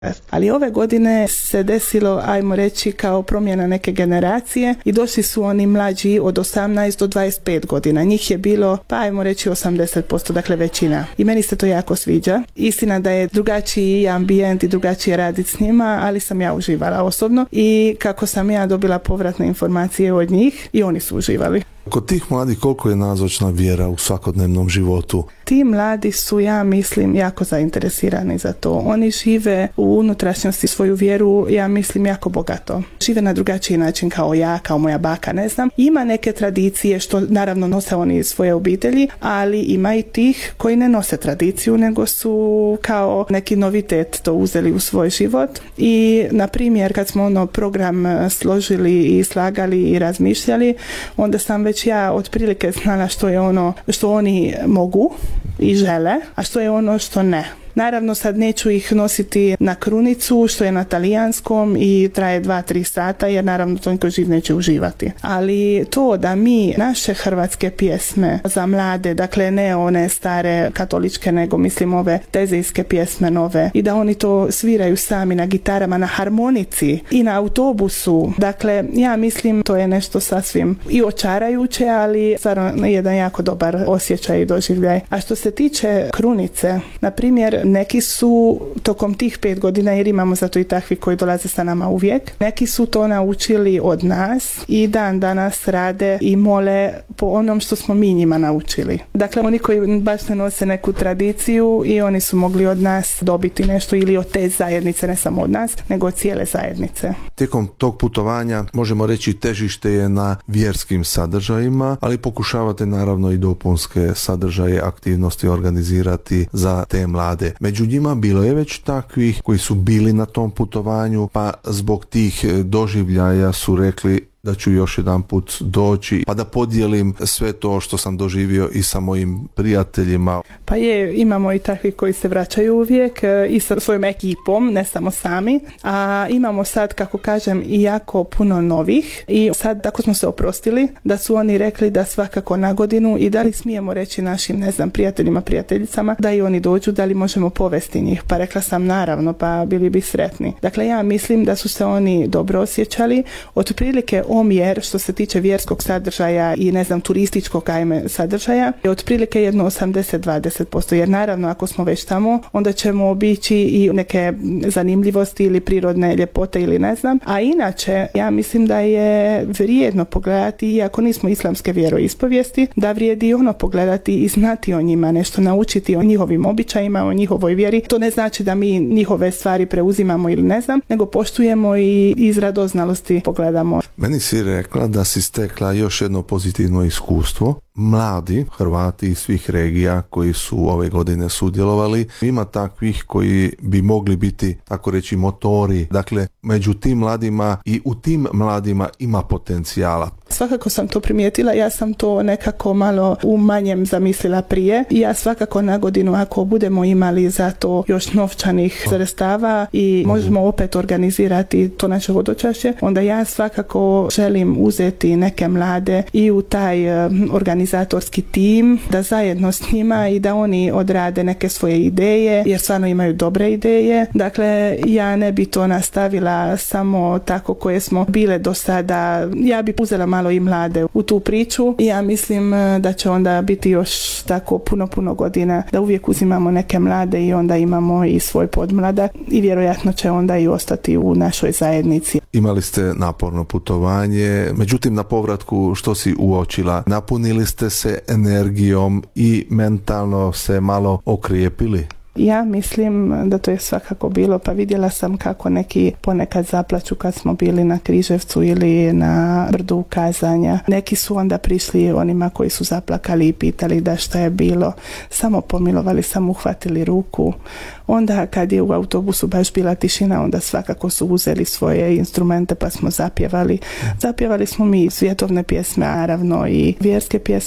Ali ove godine se desilo, ajmo reći, kao promjena neke generacije i došli su oni mlađi od 18 do 25 godina. Njih je bilo, pa ajmo reći 80%, dakle većina. I meni se to jako sviđa. Istina da je drugačiji ambijent i drugačije raditi s njima, ali sam ja uživala osobno i kako sam ja dobila povratne informacije od njih i oni su uživali. Kod tih mladih koliko je nazočna vjera u svakodnevnom životu? Ti mladi su, ja mislim, jako zainteresirani za to. Oni žive u unutrašnjosti svoju vjeru, ja mislim, jako bogato. Žive na drugačiji način kao ja, kao moja baka, ne znam. Ima neke tradicije što naravno nose oni iz svoje obitelji, ali ima i tih koji ne nose tradiciju, nego su kao neki novitet to uzeli u svoj život. I, na primjer, kad smo program složili i slagali i razmišljali, onda sam već ja otprilike znala što je ono što oni mogu i žele, a što je ono što ne. Naravno sad neću ih nositi na krunicu što je na talijanskom i traje 2-3 sata jer naravno to niko živ neće uživati. Ali to da mi naše hrvatske pjesme za mlade, dakle ne one stare katoličke nego mislim ove tezijske pjesme nove i da oni to sviraju sami na gitarama, na harmonici i na autobusu. Dakle ja mislim to je nešto sasvim i očarajuće, ali stvarno jedan jako dobar osjećaj i doživljaj. A što se tiče krunice, na primjer neki su tokom tih 5 godina, jer imamo zato i takvi koji dolaze sa nama uvijek, neki su to naučili od nas i dan danas rade i mole po onom što smo mi njima naučili. Dakle, oni koji baš ne nose neku tradiciju i oni su mogli od nas dobiti nešto ili od te zajednice, ne samo od nas, nego od cijele zajednice. Tijekom tog putovanja, možemo reći, težište je na vjerskim sadržajima, ali pokušavate naravno i dopunske sadržaje, aktivnosti organizirati za te mlade. Među njima bilo je već takvih koji su bili na tom putovanju, pa zbog tih doživljaja su rekli da ću još jedan put doći, pa da podijelim sve to što sam doživio i sa mojim prijateljima. Pa imamo i takvi koji se vraćaju uvijek i sa svojom ekipom, ne samo sami, a imamo sad, kako kažem, i jako puno novih i sad tako smo se oprostili da su oni rekli da svakako na godinu i da li smijemo reći našim, ne znam, prijateljima, prijateljicama da i oni dođu, da li možemo povesti njih. Pa rekla sam naravno, pa bili bi sretni. Dakle, ja mislim da su se oni dobro osjećali, otprilike omjer što se tiče vjerskog sadržaja i ne znam turističkog sadržaja je otprilike jedno 80-20%, jer naravno ako smo već tamo onda ćemo obići i neke zanimljivosti ili prirodne ljepote ili ne znam, a inače ja mislim da je vrijedno pogledati, iako nismo islamske vjeroispovijesti, da vrijedi ono pogledati i znati o njima, nešto naučiti o njihovim običajima, o njihovoj vjeri. To ne znači da mi njihove stvari preuzimamo ili ne znam, nego poštujemo i iz radoznalosti pogledamo. Meni si rekla da si stekla još jedno pozitivno iskustvo. Mladi Hrvati iz svih regija koji su ove godine sudjelovali, ima takvih koji bi mogli biti, tako reći, motori. Dakle, među tim mladima i u tim mladima ima potencijala. Svakako sam to primijetila, ja sam to nekako malo u manjem zamislila prije i ja svakako na godinu ako budemo imali za to još novčanih sredstava i možemo opet organizirati to naše hodočašće, onda ja svakako želim uzeti neke mlade i u taj organizatorski tim, da zajedno s njima i da oni odrade neke svoje ideje, jer stvarno imaju dobre ideje. Dakle, ja ne bi to nastavila samo tako koje smo bile do sada. Ja bi uzela malo i mlade u tu priču i ja mislim da će onda biti još tako puno godina da uvijek uzimamo neke mlade i onda imamo i svoj podmladak i vjerojatno će onda i ostati u našoj zajednici. Imali ste naporno putovanje, međutim na povratku što si uočila? Napunili ste se energijom i mentalno se malo okrijepili? Ja mislim da to je svakako bilo, pa vidjela sam kako neki ponekad zaplaču kad smo bili na Križevcu ili na brdu Kazanja. Neki su onda prišli onima koji su zaplakali i pitali da šta je bilo, samo pomilovali, samo uhvatili ruku. Onda kad je u autobusu baš bila tišina, onda svakako su uzeli svoje instrumente pa smo zapjevali. Zapjevali smo mi svjetovne pjesme, naravno i vjerske pjesme.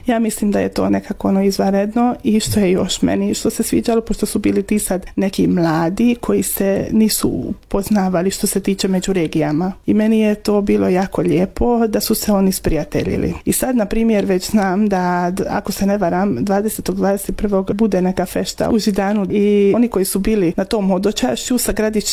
Ja mislim da je to nekako izvanredno i što je još meni, što se sviđalo, pošto su bili ti sad neki mladi koji se nisu poznavali što se tiče među regijama. I meni je to bilo jako lijepo da su se oni sprijateljili. I sad, na primjer, već znam da, ako se ne varam, 20. 21. bude neka fešta u Židanu i oni koji su bili na tom hodočašću sagradit